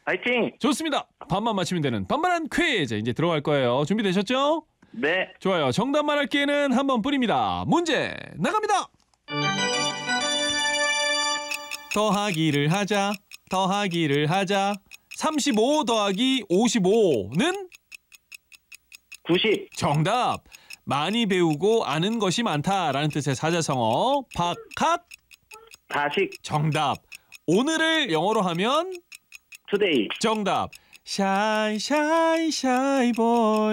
파이팅! 좋습니다. 반만 맞히면 되는 반반한 퀴즈 이제 들어갈 거예요. 준비되셨죠? 네. 좋아요. 정답만 할 기회는 한 번뿐입니다. 문제 나갑니다. 더하기를 하자. 35 더하기 55는? 90. 정답. 많이 배우고 아는 것이 많다라는 뜻의 사자성어 박학. 다식. 정답. 오늘을 영어로 하면? 투데이. 정답. Shy, shy, shy boy.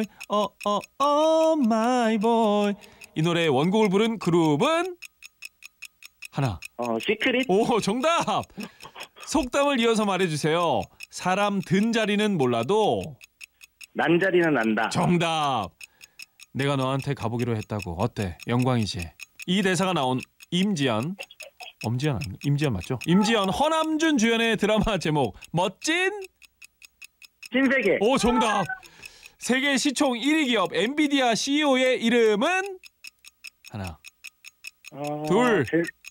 My boy. 이 노래의 원곡을 부른 그룹은? 하나. 시크릿. 오, 정답. 속담을 이어서 말해주세요. 사람 든 자리는 몰라도. 난 자리는 난다. 정답. 내가 너한테 가보기로 했다고. 어때? 영광이지. 이 대사가 나온 임지연 맞죠? 임지연, 허남준 주연의 드라마 제목 멋진? 신세계. 오, 정답. 세계 시총 1위 기업 엔비디아 CEO의 이름은? 하나. 둘.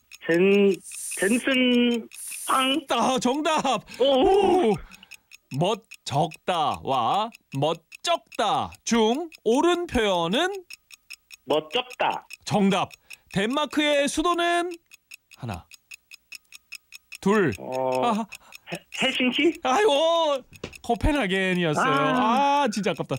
젠슨 팡. 정답. 오. 멋적다와 멋쩍다 중 옳은 표현은? 멋쩍다. 정답. 덴마크의 수도는? 하나. 둘. 헬싱키? 아이고, 코펜하겐이었어요. 진짜 아깝다.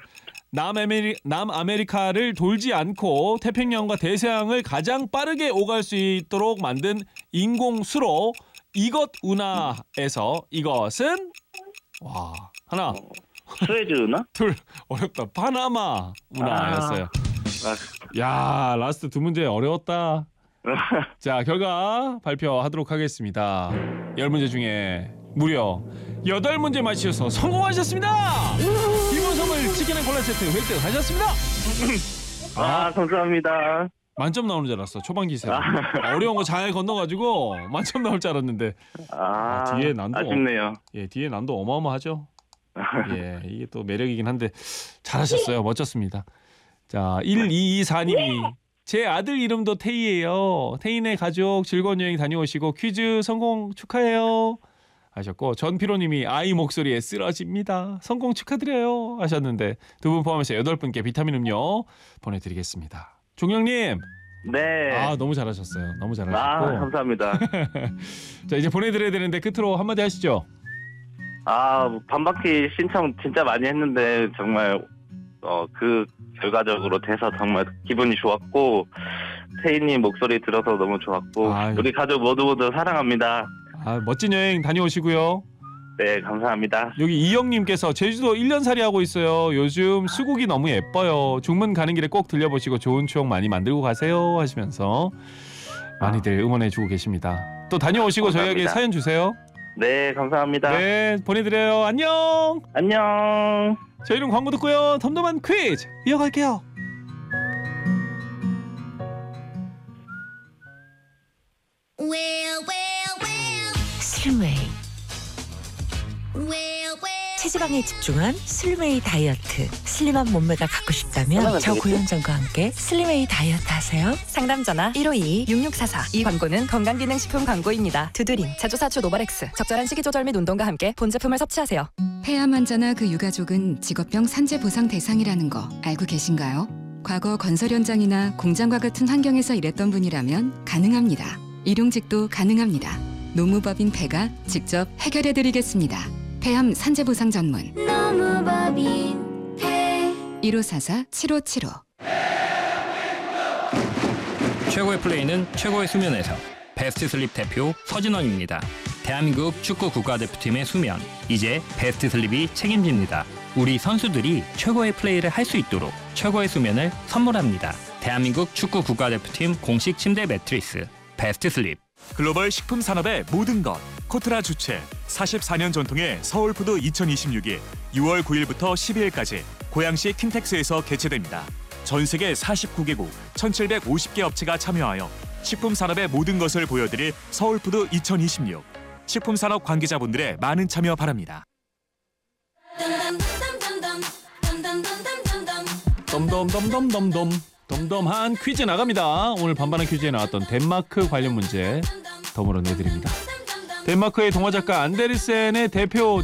남아메리카를 돌지 않고 태평양과 대서양을 가장 빠르게 오갈 수 있도록 만든 인공수로 이것 운하에서 이것은? 와, 하나. 스웨즈 운하? 둘. 어렵다. 파나마 운하였어요. 야, 라스트 두 문제 어려웠다. 자, 결과 발표하도록 하겠습니다. 10문제 중에 무려 8문제 맞히셔서 성공하셨습니다. 기본 선물 치킨앤 콜라 세트 획득하셨습니다. 감사합니다. 만점 나오는 줄 알았어. 초반 기세. 어려운 거 잘 건너가지고 만점 나올 줄 알았는데. 뒤에 난도 아쉽네요. 뒤에 난도 어마어마하죠. 이게 또 매력이긴 한데 잘하셨어요. 멋졌습니다. 자, 1224님이 제 아들 이름도 태희예요. 태희네 가족 즐거운 여행 다녀오시고 퀴즈 성공 축하해요 하셨고, 전피로님이 아이 목소리에 쓰러집니다. 성공 축하드려요 하셨는데 두 분 포함해서 8분께 비타민 음료 보내드리겠습니다. 종영님. 네. 너무 잘하셨어요. 너무 잘하셨고. 감사합니다. 자, 이제 보내드려야 되는데 끝으로 한마디 하시죠. 반바퀴 신청 진짜 많이 했는데 정말 그 결과적으로 돼서 정말 기분이 좋았고, 태희님 목소리 들어서 너무 좋았고, 우리 가족 모두 사랑합니다. 멋진 여행 다녀오시고요. 네, 감사합니다. 여기 이영님께서 제주도 1년살이 하고 있어요. 요즘 수국이 너무 예뻐요. 중문 가는 길에 꼭 들려보시고 좋은 추억 많이 만들고 가세요 하시면서 많이들 응원해주고 계십니다. 또 다녀오시고 감사합니다. 저희에게 사연 주세요. 네, 감사합니다. 네, 보내드려요. 안녕. 안녕. 저희는 광고 듣고요. 덤덤한 퀴즈 이어갈게요. 슬메이. 체지방에 집중한 슬메이 다이어트. 슬림한 몸매가 갖고 싶다면 저 고현정과 함께 슬메이 다이어트 하세요. 상담 전화 1522-6644. 이 광고는 건강기능식품 광고입니다. 두드림, 자주사추 노바렉스. 적절한 식이조절 및 운동과 함께 본 제품을 섭취하세요. 폐암 환자나 그 유가족은 직업병 산재 보상 대상이라는 거 알고 계신가요? 과거 건설 현장이나 공장과 같은 환경에서 일했던 분이라면 가능합니다. 일용직도 가능합니다. 노무법인 폐가 직접 해결해드리겠습니다. 폐암 산재보상 전문 노무법인 폐 1544-7575. 최고의 플레이는 최고의 수면에서. 베스트 슬립 대표 서진원입니다. 대한민국 축구 국가대표팀의 수면, 이제 베스트 슬립이 책임집니다. 우리 선수들이 최고의 플레이를 할 수 있도록 최고의 수면을 선물합니다. 대한민국 축구 국가대표팀 공식 침대 매트리스 베스트 슬립. 글로벌 식품 산업의 모든 것. 코트라 주최 44년 전통의 서울푸드 2026이 6월 9일부터 12일까지 고양시 킨텍스에서 개최됩니다. 전 세계 49개국 1,750개 업체가 참여하여 식품 산업의 모든 것을 보여드릴 서울푸드 2026. 식품 산업 관계자분들의 많은 참여 바랍니다. 덤덤한 퀴즈 나갑니다. 오늘 반반한 퀴즈에 나왔던 덴마크 관련 문제 덤으로 내드립니다. 덴마크의 동화 작가 안데르센의 대표